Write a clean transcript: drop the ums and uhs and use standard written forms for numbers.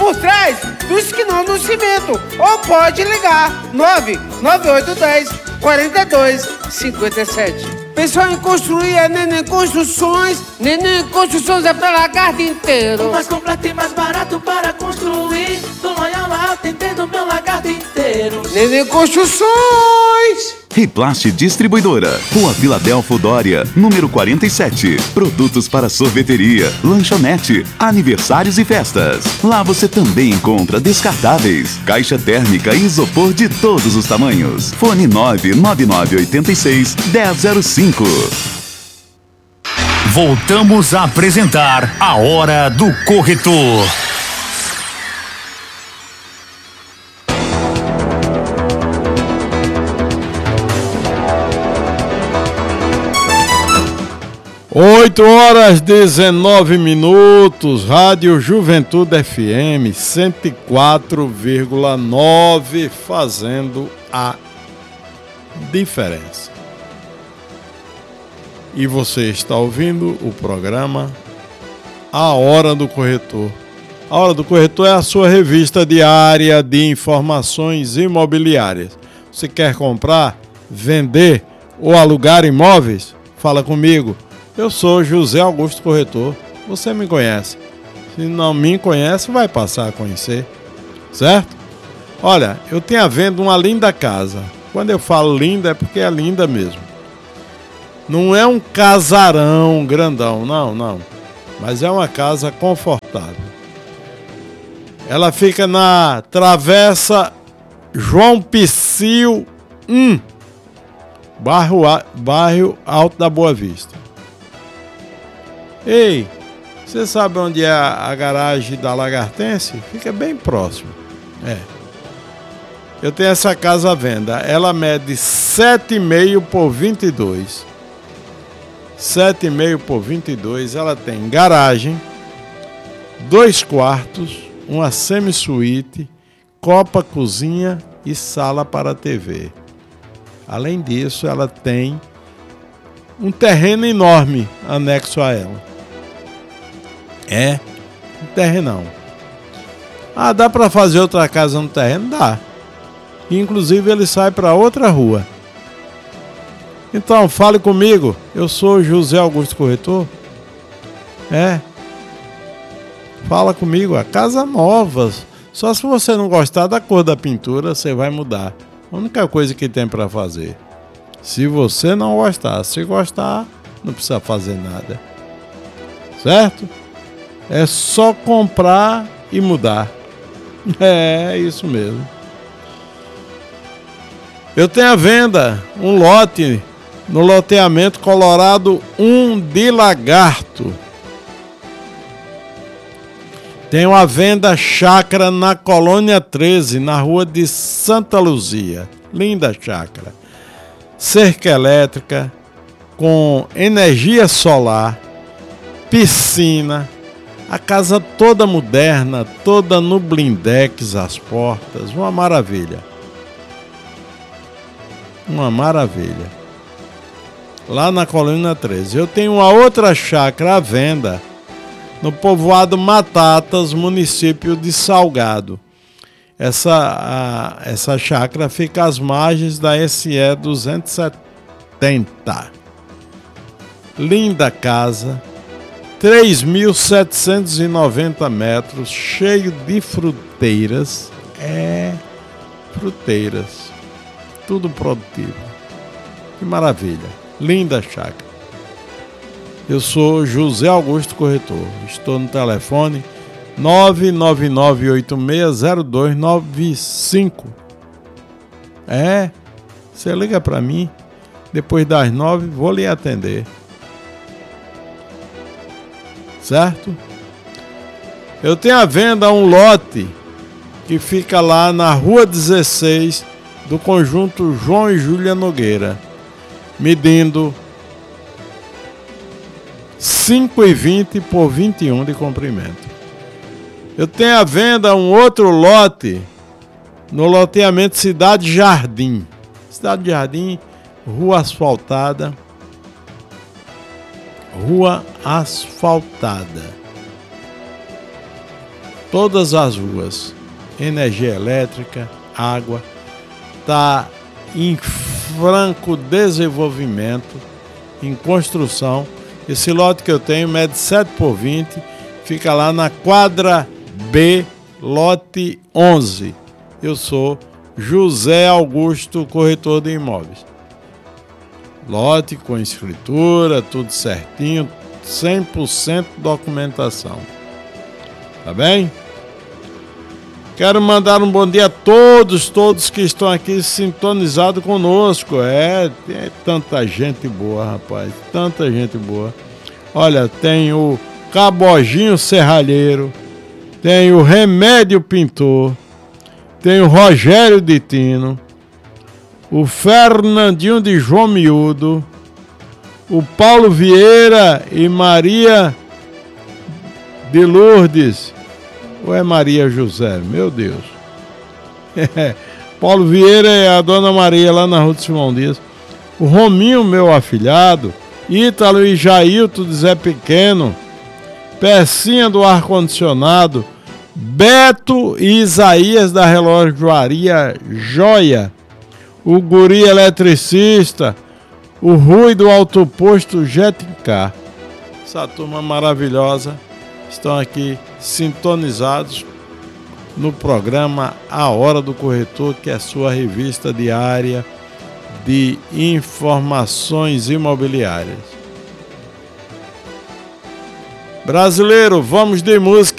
por trás do esquinão do cimento. Ou pode ligar 99810-4257. Pensou em construir a Neném Construções? Neném Construções é pra lagarto inteiro. O mais completo e mais barato para construir. Do Loyola atendendo meu lagarto inteiro. Neném Construções. Riplast Distribuidora, Rua Filadélfo Dória, número 47. Produtos para sorveteria, lanchonete, aniversários e festas. Lá você também encontra descartáveis, caixa térmica e isopor de todos os tamanhos. Fone 99986-1005. Voltamos a apresentar a Hora do Corretor. Oito horas 19 minutos, Rádio Juventude FM 104,9, fazendo a diferença. E você está ouvindo o programa A Hora do Corretor. A Hora do Corretor é a sua revista diária de informações imobiliárias. Você quer comprar, vender ou alugar imóveis? Fala comigo. Eu sou José Augusto Corretor, você me conhece. Se não me conhece, vai passar a conhecer, certo? Olha, eu tenho à venda uma linda casa. Quando eu falo linda, é porque é linda mesmo. Não é um casarão grandão, não. Mas é uma casa confortável. Ela fica na Travessa João Picil 1, bairro Alto da Boa Vista. Ei, você sabe onde é a garagem da Lagartense? Fica bem próximo. Eu tenho essa casa à venda. Ela mede 7,5 por 22. 7,5 por 22. Ela tem garagem, 2 quartos, uma semi-suíte, copa, cozinha e sala para TV. Além disso, ela tem um terreno enorme anexo a ela. Um terrenão. Ah, dá para fazer outra casa no terreno? Dá. Inclusive ele sai para outra rua. Então, fale comigo. Eu sou José Augusto Corretor. Fala comigo. A casa nova. Só se você não gostar da cor da pintura, você vai mudar. A única coisa que tem para fazer. Se você não gostar. Se gostar, não precisa fazer nada. Certo? É só comprar e mudar. É isso mesmo. Eu tenho à venda um lote no loteamento Colorado 1 de Lagarto. Tenho à venda chácara na Colônia 13, na rua de Santa Luzia. Linda chácara. Cerca elétrica, com energia solar, piscina, a casa toda moderna, toda no blindex, as portas, uma maravilha. Uma maravilha. Lá na Colônia 13. Eu tenho uma outra chácara à venda no povoado Matatas, município de Salgado. Essa chácara fica às margens da SE 270. Linda casa, 3.790 metros, cheio de fruteiras. Fruteiras. Tudo produtivo. Que maravilha. Linda chácara. Eu sou José Augusto Corretor. Estou no telefone 999860295. Você liga para mim. Depois das 9, vou lhe atender. Certo? Eu tenho à venda um lote que fica lá na Rua 16 do conjunto João e Júlia Nogueira, medindo 5,20 por 21 de comprimento. Eu tenho à venda um outro lote no loteamento Cidade Jardim. Cidade Jardim, rua asfaltada. todas as ruas. Energia elétrica, água, está em franco desenvolvimento, em construção. Esse lote que eu tenho mede 7x20, fica lá na quadra B, lote 11. Eu sou José Augusto, corretor de imóveis. Lote com escritura, tudo certinho, 100% documentação. Tá bem? Quero mandar um bom dia a todos que estão aqui sintonizados conosco. Tem tanta gente boa, rapaz, tanta gente boa. Olha, tem o Caboginho Serralheiro, tem o Remédio Pintor, tem o Rogério de Tino, o Fernandinho de João Miúdo, o Paulo Vieira e Maria de Lourdes. Ou é Maria José? Meu Deus. Paulo Vieira e a Dona Maria lá na Rua de Simão Dias. O Rominho, meu afilhado. Ítalo e Jailton de Zé Pequeno. Pecinha do ar-condicionado. Beto e Isaías da Relojoaria Joia. O Guri Eletricista. O Rui do Autoposto Jetincar. Essa turma maravilhosa estão aqui sintonizados no programa A Hora do Corretor, que é a sua revista diária de informações imobiliárias. Brasileiro, vamos de música.